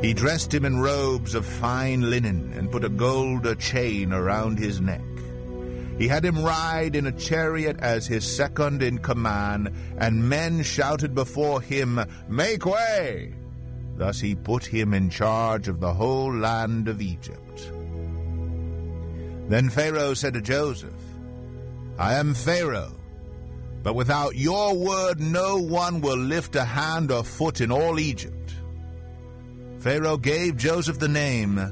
He dressed him in robes of fine linen and put a gold chain around his neck. He had him ride in a chariot as his second in command, and men shouted before him, "Make way!" Thus he put him in charge of the whole land of Egypt. Then Pharaoh said to Joseph, "I am Pharaoh, but without your word no one will lift a hand or foot in all Egypt." Pharaoh gave Joseph the name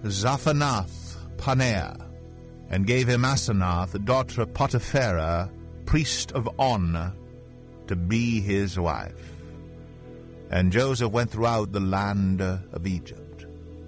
Zaphanath-Paneah, and gave him Asenath, daughter of Potipherah, priest of On, to be his wife. And Joseph went throughout the land of Egypt.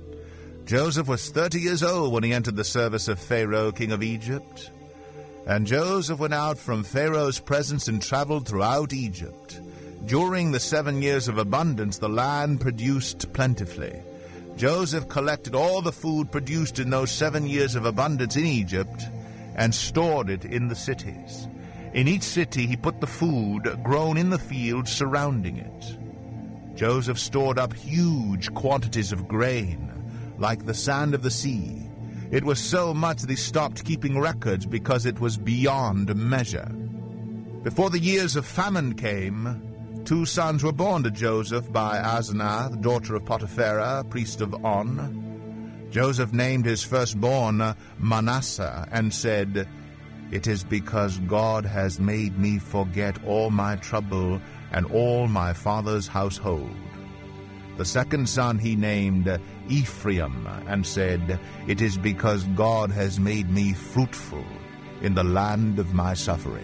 Joseph was 30 years old when he entered the service of Pharaoh, king of Egypt. And Joseph went out from Pharaoh's presence and traveled throughout Egypt. During the 7 years of abundance, the land produced plentifully. Joseph collected all the food produced in those 7 years of abundance in Egypt and stored it in the cities. In each city he put the food grown in the fields surrounding it. Joseph stored up huge quantities of grain, like the sand of the sea. It was so much that he stopped keeping records because it was beyond measure. Before the years of famine came, 2 sons were born to Joseph by Asenath, daughter of Potipherah, priest of On. Joseph named his firstborn Manasseh and said, "It is because God has made me forget all my trouble and all my father's household." The second son he named Ephraim and said, "It is because God has made me fruitful in the land of my suffering."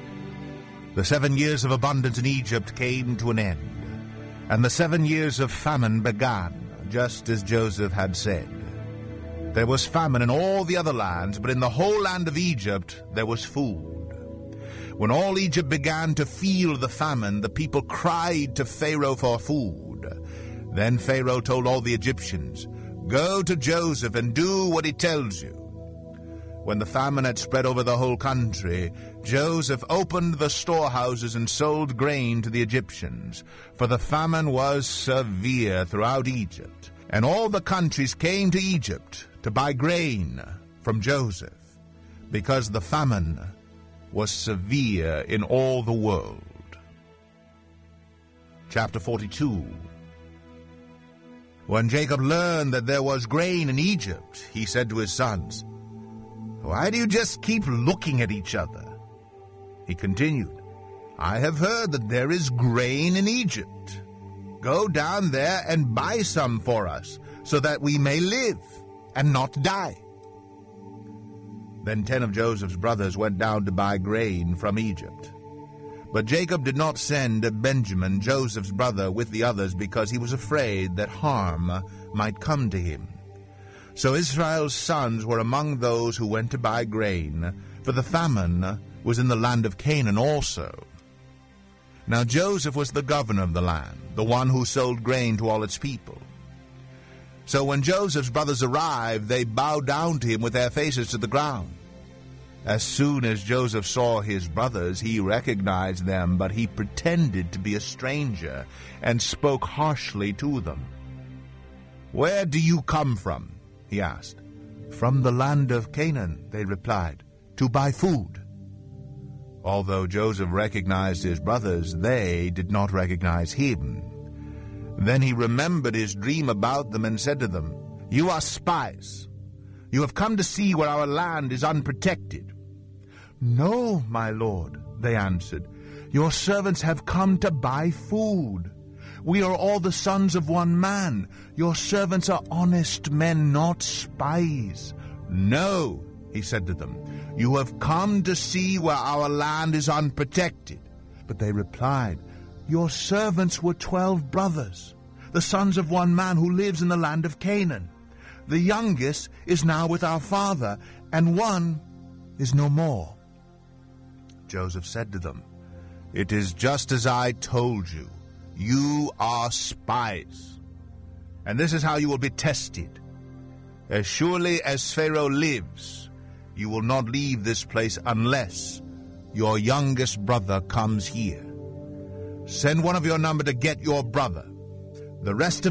The 7 years of abundance in Egypt came to an end, and the 7 years of famine began, just as Joseph had said. There was famine in all the other lands, but in the whole land of Egypt there was food. When all Egypt began to feel the famine, the people cried to Pharaoh for food. Then Pharaoh told all the Egyptians, "Go to Joseph and do what he tells you." When the famine had spread over the whole country, Joseph opened the storehouses and sold grain to the Egyptians, for the famine was severe throughout Egypt, and all the countries came to Egypt to buy grain from Joseph, because the famine was severe in all the world. Chapter 42. When Jacob learned that there was grain in Egypt, he said to his sons, "Why do you just keep looking at each other?" He continued, "I have heard that there is grain in Egypt. Go down there and buy some for us, so that we may live and not die." Then 10 of Joseph's brothers went down to buy grain from Egypt. But Jacob did not send Benjamin, Joseph's brother, with the others, because he was afraid that harm might come to him. So Israel's sons were among those who went to buy grain, for the famine was in the land of Canaan also. Now Joseph was the governor of the land, the one who sold grain to all its people. So when Joseph's brothers arrived, they bowed down to him with their faces to the ground. As soon as Joseph saw his brothers, he recognized them, but he pretended to be a stranger and spoke harshly to them. "Where do you come from?" he asked. "From the land of Canaan," they replied, "to buy food." Although Joseph recognized his brothers, they did not recognize him. Then he remembered his dream about them and said to them, "You are spies. You have come to see where our land is unprotected." "No, my lord," they answered. "Your servants have come to buy food. We are all the sons of one man. Your servants are honest men, not spies." "No," he said to them, "you have come to see where our land is unprotected." But they replied, "Your servants were 12 brothers, the sons of one man who lives in the land of Canaan. The youngest is now with our father, and one is no more." Joseph said to them, "It is just as I told you. You are spies. And this is how you will be tested. As surely as Pharaoh lives, you will not leave this place unless your youngest brother comes here. Send one of your number to get your brother. The rest of